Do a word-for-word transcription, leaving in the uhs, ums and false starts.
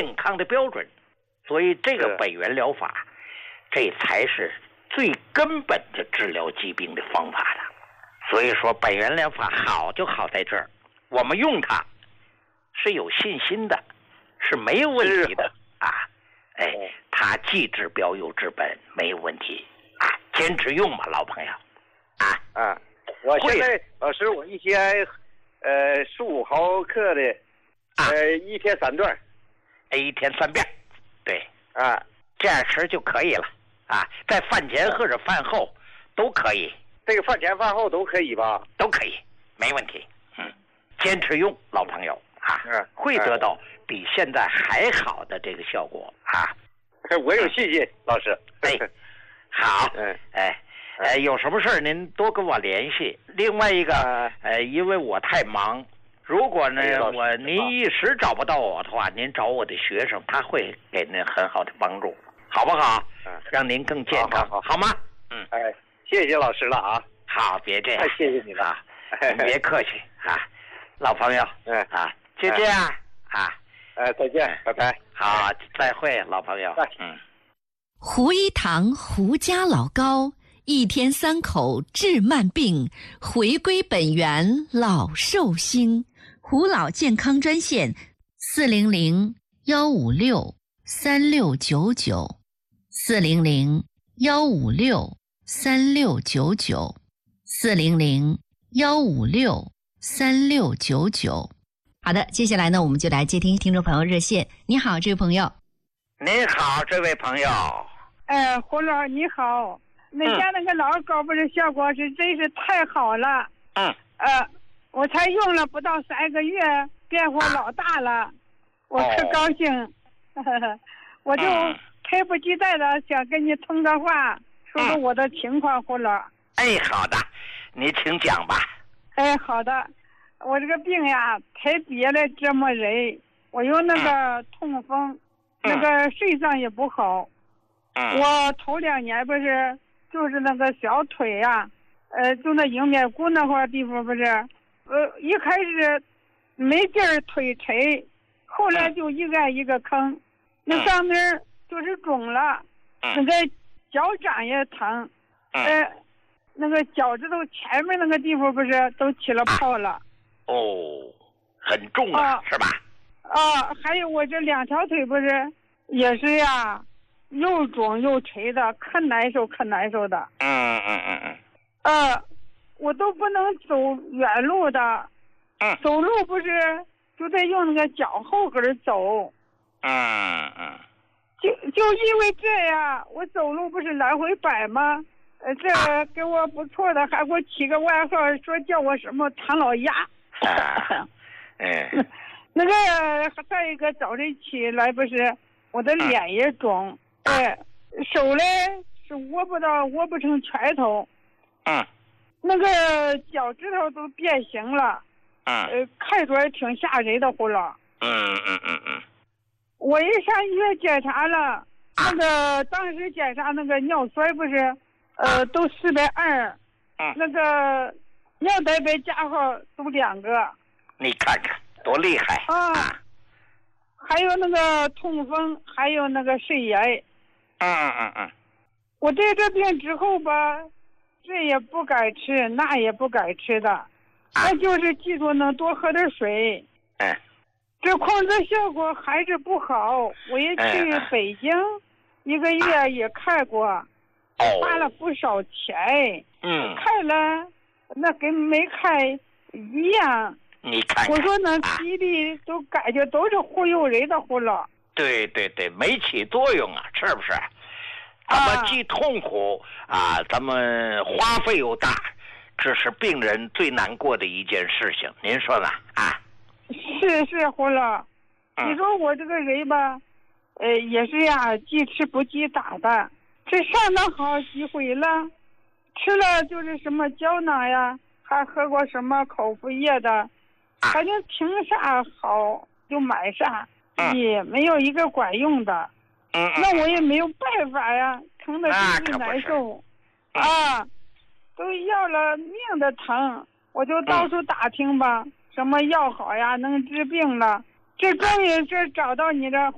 健康的标准。所以这个本源疗法，这才是最根本的治疗疾病的方法了。所以说本源疗法好就好在这儿，我们用它是有信心的，是没有问题的啊！哎，它既治标又治本，没有问题啊！坚持用嘛，老朋友啊！ 啊，我现在老师，我一天呃十五毫克的，呃一天三段， 哎，一天三遍，对啊， 这样吃就可以了啊！在饭前或者饭后都可以。 这个饭前饭后都可以吧？ 都可以，没问题。嗯，坚持用，老朋友啊， 嗯， 会得到比现在还好的这个效果啊。 我有信心，老师。 哎，好， 嗯， 哎，呃，有什么事儿您多跟我联系。另外一个，呃，因为我太忙，如果呢我您一时找不到我的话，您找我的学生，他会给您很好的帮助，好不好？ 嗯， 让您更健康， 好， 好吗？ 嗯，哎。谢谢老师了啊！ 好，别这样， 太谢谢你了啊！您别客气啊，老朋友， 嗯啊，就这样啊， 哎，再见，拜拜。 好，再会，老朋友。嗯， 胡一堂胡家老高，一天三口治慢病，回归本源老寿星。胡老健康专线：四零零幺五六三六九九，四零零幺五六。三六九九，四零零幺五六三六九九。好的，接下来呢，我们就来接听听众朋友热线。你好，这位朋友。 你好，这位朋友。 哎，胡老你好，那家那个老高不是效果是真是太好了。 嗯。 呃，我才用了不到三个月，变化老大了，啊、我可高兴。哦、我就迫不及待的想跟你通个话。说说我的情况，胡老。 哎，好的，你请讲吧。 哎，好的，我这个病呀，太别了折磨人。我有那个痛风，嗯、那个肾脏也不好。嗯、我头两年不是就是那个小腿呀、啊，呃，就那迎面骨那块地方不是，呃，一开始没劲儿腿沉，后来就一个一个坑，嗯、那上面就是肿了，嗯、那个。脚掌也疼， 嗯、 呃，那个脚趾头前面那个地方不是都起了泡了。 哦，很重啊， 啊是吧？ 啊，还有我这两条腿不是也是呀，又肿又垂的，可难受可难受的。 嗯嗯嗯嗯。 呃，我都不能走远路的。 嗯。 走路不是就得用那个脚后跟走。 嗯嗯。 就就因为这样，我走路不是来回摆吗？呃，这给我不错的，还给我起个外号，说叫我什么唐老鸭。 啊，嗯， 那个再一个早晨起来不是，我的脸也肿，哎、呃，手嘞是握不到，握不成拳头。 嗯。 那个脚趾头都变形了。 嗯。 呃，看着也挺吓人的，胡老。 嗯嗯嗯嗯。 我一上医院检查了，那个当时检查那个尿酸不是，呃，都四百二，那个尿蛋白加号都两个。 你看看多厉害啊！啊还有那个痛风，还有那个肾炎。 嗯嗯嗯。 我得这病之后吧，这也不敢吃，那也不敢吃的，那就是记住能多喝点水。 嗯。 这控制效果还是不好，我也去北京一个月也看过，花了不少钱。 嗯， 看了那跟没看一样。 你看看， 我说那激励都感觉都是忽悠人的胡老。 对对对，没起作用啊，是不是？咱们既痛苦啊，咱们花费又大，这是病人最难过的一件事情，您说呢？啊？ 是是，胡老，你说我这个人吧，呃，也是呀，记吃不记打的。这上当好几回了，吃了就是什么胶囊呀，还喝过什么口服液的，反正听啥好就买啥，也没有一个管用的。那我也没有办法呀，疼的真是难受，啊，都要了命的疼，我就到处打听吧。什么药好呀，能治病了？这终于是找到你这